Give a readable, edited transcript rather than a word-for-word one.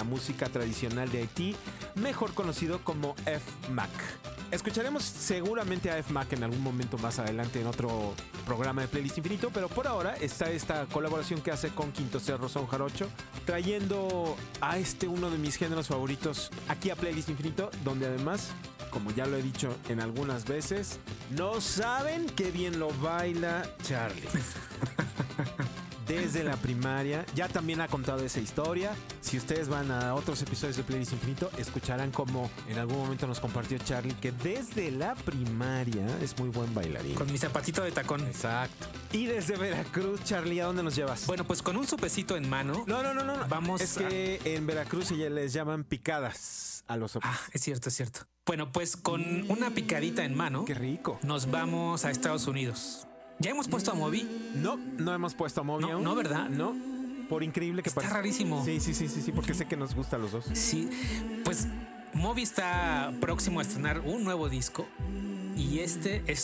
la música tradicional de Haití, mejor conocido como F-Mac. Escucharemos seguramente a F-Mac en algún momento más adelante en otro programa de Playlist Infinito, pero por ahora está esta colaboración que hace con Quinto Cerro Son Jarocho, trayendo a uno de mis géneros favoritos aquí a Playlist Infinito, donde además, como ya lo he dicho en algunas veces, no saben qué bien lo baila Charlie. Desde la primaria, ya también ha contado esa historia. Si ustedes van a otros episodios de Playlist Infinito, escucharán como en algún momento nos compartió Charlie que desde la primaria es muy buen bailarín. Con mi zapatito de tacón. Exacto. Y desde Veracruz, Charlie, ¿a dónde nos llevas? Bueno, pues con un supecito en mano. No. Vamos. Es que en Veracruz ya les llaman picadas a los sopes. Es cierto, es cierto. Bueno, pues con una picadita en mano. Qué rico. Nos vamos a Estados Unidos. ¿Ya hemos puesto a Moby? No hemos puesto a Moby aún. No, ¿verdad? No. Por increíble que parezca. Está rarísimo. Sí, porque sé que nos gusta a los dos. Sí, pues Moby está próximo a estrenar un nuevo disco y este es